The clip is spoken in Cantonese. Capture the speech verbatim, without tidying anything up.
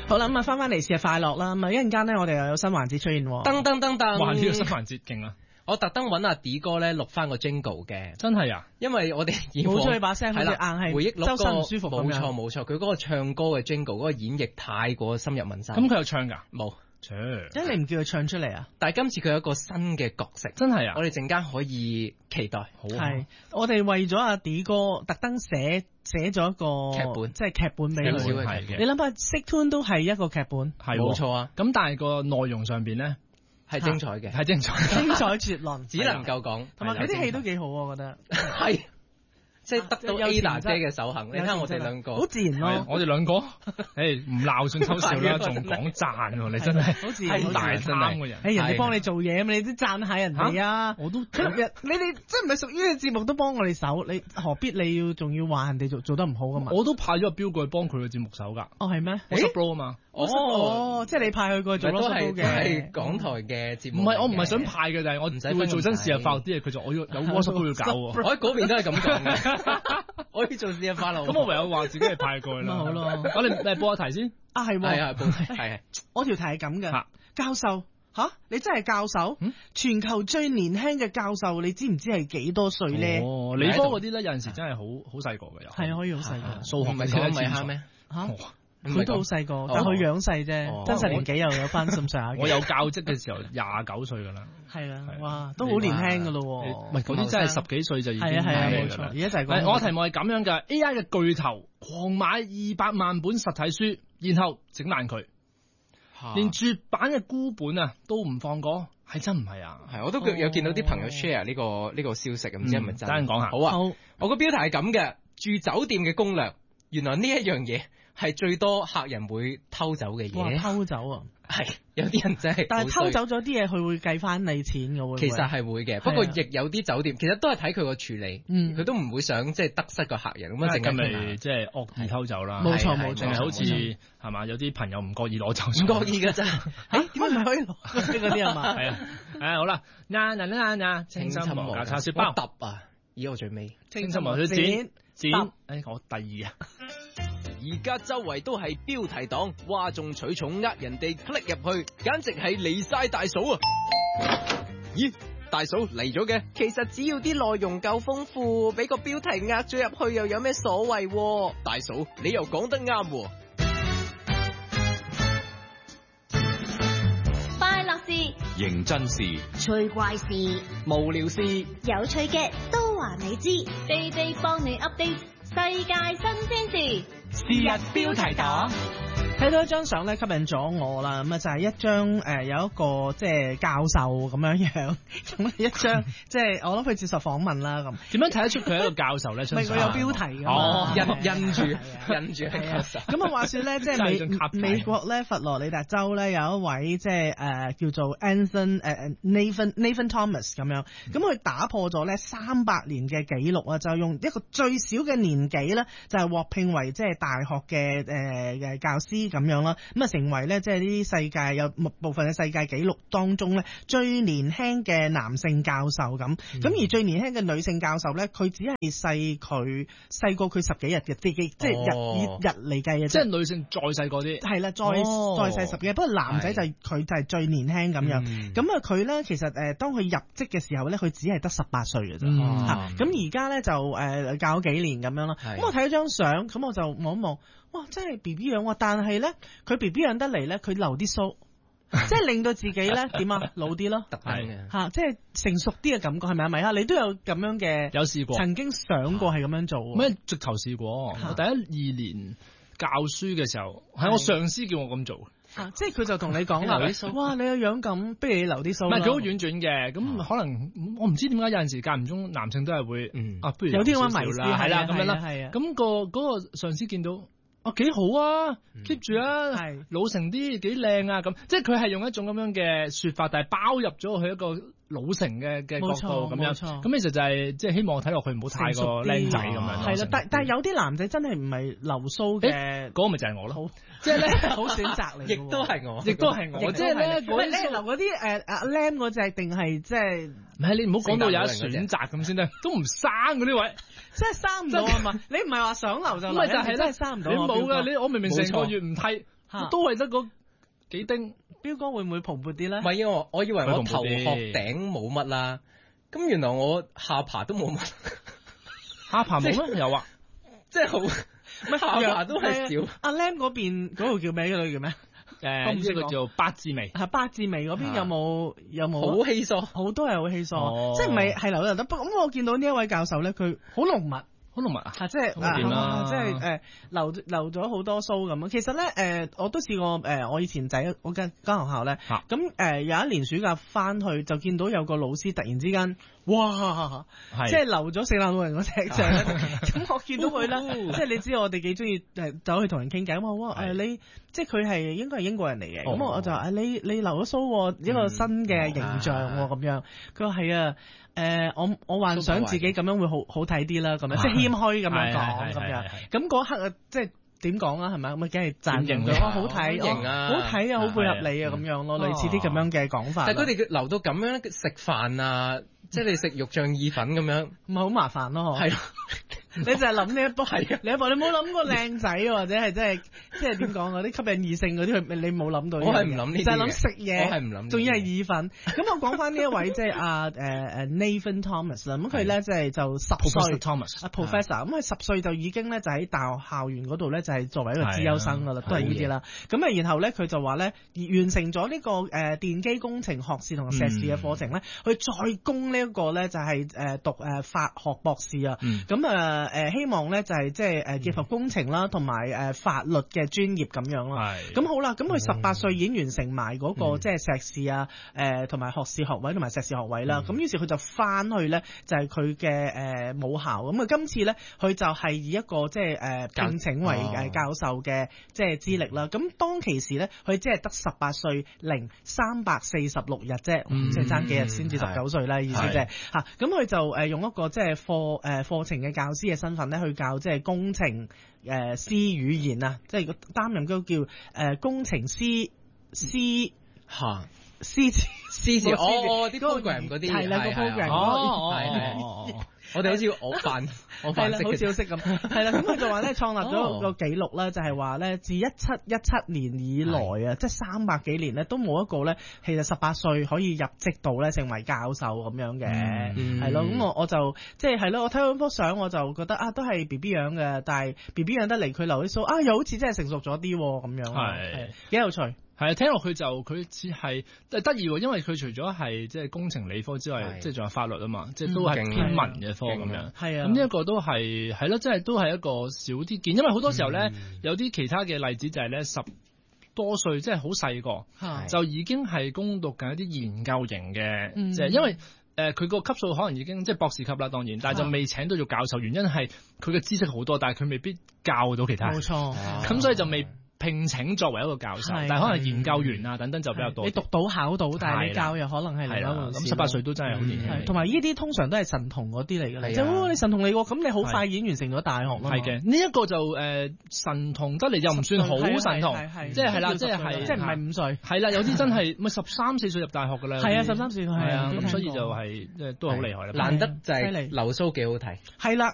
好啦，咁啊翻翻嚟試下快樂啦，咁啊一陣間咧我哋又有新環節出現喎。 噔噔噔噔， 哇！呢個新環節勁啊！ 我特登揾阿 D 哥咧錄翻個 jingle 嘅， 真係啊！ 因為我哋冇咗佢把聲， 係啦， 硬係回憶錄周身唔舒服咁樣。 冇錯冇錯，佢嗰個唱歌嘅 jingle 嗰個演繹太過深入民心。 咁佢有唱㗎？ 冇。 切， 即係你唔叫佢唱出嚟啊！ 但係今次佢有一個新嘅角色， 真係啊！ 我哋陣間可以期待。好啊！ 係我哋為咗阿 D 哥特登寫寫咗一個劇本， 即係劇本俾佢。 係嘅。 你諗下 Sick Tune 都係一個劇本， 係冇錯啊！ 咁但係個內容上邊咧係精彩嘅， 係精彩， 精彩絕倫， 只能夠講。 同埋佢啲戲都幾好，我覺得係。即係得到 Ada 姐嘅首肯，你睇下我哋兩個好自然咯。 我哋兩個，誒唔鬧算偷笑啦，仲講讚喎，你真係好自然， 大貪嘅人。 誒人哋幫你做嘢嘛，你都讚下人哋啊！ 我都， 你哋真唔係屬於嘅節目都幫我哋手，你何必你要仲要話人哋做做得唔好噶嘛？ 我都派咗個標過去幫佢嘅節目手㗎。 哦係咩？ 我 Bro 啊嘛。 哦，即係你派佢過去做咯， 都係港台嘅節目。 唔係，我唔係想派嘅，但係我唔使會做真事又快樂啲嘢，佢就我要有 WhatsApp 都要搞喎。 我喺嗰邊都係咁講嘅。我要做事啊，快樂。 咁我唯有話自己係派過去啦。 好咯， 我哋嚟播下題先。 啊係， 係啊，報題係。 我條題係咁嘅，教授吓，你真係教授？全球最年輕嘅教授，你知唔知係幾多歲咧？ 哦，理科嗰啲咧有陣時真係好好細個嘅又。 係啊，可以好細個。 數學唔係講米哈咩？ 吓？佢都好細個，但佢樣細啫，真實年紀又有翻咁上下。 我有教職嘅時候廿九歲噶啦， 係啊，哇，都好年輕噶咯。 唔係嗰啲真係十幾歲就已經係啊係啊冇錯。而家就係講我題目係咁樣嘅 A I 嘅巨頭狂買二百萬本實體書，然後整爛佢，連絕版嘅孤本啊都唔放過，係真唔係啊？ 係，我都有見到啲朋友 share 呢個呢個消息，唔知係咪真？ 等陣講下。 好啊，我個標題係咁嘅，住酒店嘅攻略，原來呢一樣嘢係最多客人會偷走嘅嘢。 哇，偷走啊！ 係有啲人真係， 但係偷走咗啲嘢，佢會計翻你錢嘅喎。 其實係會嘅，不過亦有啲酒店其實都係睇佢個處理，佢都唔會想即係得失個客人咁樣，淨係咪即係惡意偷走啦。 冇錯冇錯， 淨係好似係嘛，有啲朋友唔覺意攞走， 唔覺意㗎咋？誒點解唔可以攞嗰啲啊嘛？ 係啊，誒好啦，呀呀呀呀，清心毛架叉燒包揼啊！咦我最尾清心毛剪剪，誒我第二啊。 而家周圍都係標題黨，嘩眾取寵，呃人哋 click 入去，簡直係離晒大嫂啊！咦，大嫂嚟咗嘅？ 其實只要啲內容夠豐富，俾個標題呃咗入去又有咩所謂？ 大嫂，你又講得啱喎。 快樂事、 認真事、 趣怪事、 無聊事、 有趣嘅都話你知，地地幫你 update 世界新鮮事。 是日標題黨睇到一張相咧，吸引咗我啦。咁啊就係一張誒、呃、有一個即係教授咁樣樣，咁一張即係我諗佢接受訪問啦。咁點樣睇得出佢係一個教授咧？ 唔係佢有標題㗎嘛？ 哦，印印住印住係教授。 咁啊話説咧，即係美美國咧佛羅里達州咧有一位即係誒叫做 Anthony 誒、uh, Nathan Nathan Thomas 咁樣，咁佢打破咗咧三百年嘅紀錄啊！就用一個最少嘅年紀咧，就係獲聘為即係大學嘅誒嘅教師。咁樣啦，咁啊成為咧，即係呢啲世界有部分嘅世界紀錄當中咧最年輕嘅男性教授咁，咁、嗯、而最年輕嘅女性教授咧，佢只係細佢細過佢十幾日嘅，即係即係日以日嚟計嘅， 即係女性再細個啲， 係啦，再、 哦、 再細十幾日，不過男仔就係佢就係最年輕咁樣，咁啊佢咧其實誒當佢入職嘅時候咧，佢只係得十八歲嘅啫，嚇，咁而家咧就誒教咗幾年咁樣啦，咁我睇咗張相，咁我就望一望。哇！真係 B B 樣喎，但係咧，佢 B B 樣得嚟咧，佢留啲鬚，即係令到自己咧點啊老啲咯， 係嚇，即係成熟啲嘅感覺係咪啊？咪啊，你都有咁樣嘅， 有試過， 曾經想過係咁樣做， 咩直頭試過？我第一二年教書嘅時候，係我上司叫我咁做， 啊，即係佢就同你講啦，哇！你個樣咁，不如你留啲鬚。唔係佢好婉轉嘅，咁可能我唔知點解有陣時間唔中男性都係會，啊，不如有啲咁嘅迷思係啦，咁樣啦， 係啊， 咁個嗰個上司見到。哦，幾好啊 ，keep 住啊，係老成啲，幾靚啊，咁即係佢係用一種咁樣嘅說法，但係包入咗佢一個老成嘅嘅角度咁樣，咁其實就係即係希望睇落去唔好太過靚仔咁樣。係啦，但但係有啲男仔真係唔係留鬚嘅，嗰個咪就係我咯，即係咧好選擇嚟， 亦都係我， 亦都係我，即係咧嗰啲留嗰啲誒阿 Lam 嗰隻定係即係唔係你唔好講到有一選擇咁先得，都唔生嗰啲位。 即係生唔到啊嘛！你唔係話想留就留， 咪就係咧， 生唔到。 你冇噶，你我明明成個月唔剃， 都係得嗰幾丁。 標哥會唔會蓬勃啲咧？ 唔係啊，我以為我頭殼頂冇乜啦，咁原來我下巴都冇乜， 下巴冇乜有啊， 即係好，乜下巴都係少。 阿 Lam 嗰邊嗰度叫咩？嗰度叫咩？ 誒，呢個叫八字眉。 係八字眉嗰邊有冇有冇？ 好稀疏， 好多係好稀疏，即係唔係係留就得。不過咁我見到呢一位教授咧，佢好濃密。 好濃密啊！ 即係啊，即係誒留留咗好多鬚咁。其實咧誒、呃，我都試過誒、呃，我以前仔我間間學校咧，咁誒、呃、有一年暑假翻去就見到有個老師突然之間，哇！即係留咗聖誕老人嗰隻像。咁我見到佢咧，即係你知我哋幾中意誒走去同人傾偈咁啊！誒你即係佢係應該係英國人嚟嘅，咁、哦、我就話誒你你留咗鬚一個新嘅形象喎咁、嗯、樣。佢話係啊。誒、呃，我我幻想自己咁樣會好好睇啲啦，咁樣即係謙虛咁樣講咁樣，咁嗰刻啊，即係點講啊，係咪咁啊？梗係讚型佢，好睇，型啊，好睇啊，好配合你啊，咁樣咯，類似啲咁樣嘅講法。 但係佢哋留到咁樣食飯啊，即係你食肉醬意粉咁樣， 唔係好麻煩咯， 係。 你就係諗呢一步，係嘅，你一步你冇諗過靚仔或者係即係即係點講嗰啲吸引異性嗰啲，你冇諗到。 我係唔諗呢啲， 就係諗食嘢， 我係唔諗。 仲要係意粉。咁我講翻呢一位即係阿誒誒 Nathan Thomas 啦，咁佢咧即係就十歲 Thomas 啊 Professor，咁佢十歲就已經咧就喺大學校園嗰度咧就係作為一個資優生噶啦，都係呢啲啦。咁啊然後咧佢就話咧完成咗呢個誒電機工程學士同碩士嘅課程咧，佢再攻呢一個咧就係誒讀誒法學博士啊。咁啊。誒、呃、希望咧就係即係誒結合工程啦，同埋誒法律嘅專業咁樣咯。係。咁好啦，咁佢十八歲已經完成埋嗰、那個、嗯、即係碩士啊，誒同埋學士學位同埋碩士學位啦。咁、嗯、於是佢就翻去咧，就係佢嘅誒母校。咁啊今次咧，佢就係以一個即係誒聘請為誒教授嘅即係資歷啦。咁、哦、當其時咧，佢只係得十八歲零三百四十六日啫，嗯、即係爭幾日先至十九歲啦，意思即係嚇。咁佢就誒用一個即係課誒課程嘅教師嘅身份咧去教即係工程誒、呃、C 語言啊，即係擔任嗰個叫誒、呃、工程 C C 嚇 C 字 C 字哦啲 program 嗰啲係啦個 program 哦哦我哋好似我扮我扮識好似好識咁係啦。咁佢就話咧創立咗個紀錄啦，就係話咧自一七一七年以來啊，即係三百幾年咧都冇一個咧其實十八歲可以入職到咧成為教授咁樣嘅係咯。咁、嗯、我我就即係係咯，我睇到幅相我就覺得啊都係 B B 樣嘅，但係 B B 樣得嚟佢留啲鬚啊又好似真係成熟咗啲咁樣，係幾有趣。 係啊，聽落去就佢似係得意喎，因為佢除咗係即係工程理科之外，即係仲有法律啊嘛，即係都係偏文嘅科咁樣。係啊，咁呢一個都係係咯，即係都係一個少啲見，因為好多時候咧、嗯、有啲其他嘅例子就係咧十多歲即係好細個就已經係攻讀緊一啲研究型嘅，即、嗯、係因為誒佢個級數可能已經即係博士級啦，當然，但係就未請到做教授，原因係佢嘅知識好多，但係佢未必教到其他人。冇錯，咁所以就未聘請作為一個教授，但係可能研究員啊等等就比較多。你讀到考到，但係你教又可能係另一回事。咁十八歲都真係好年輕。同埋呢啲通常都係神童嗰啲嚟嘅，即係你神童嚟喎，咁你好快已經完成咗大學啦。係嘅，呢一個就誒神童得嚟又唔算好神童，即係係啦，即係係即係唔係五歲。係啦，有啲真係咪十三四歲入大學㗎啦？係啊，十三四歲係啊，咁所以就係即係都好厲害啦。 難得就係流蘇幾好睇。 係啦，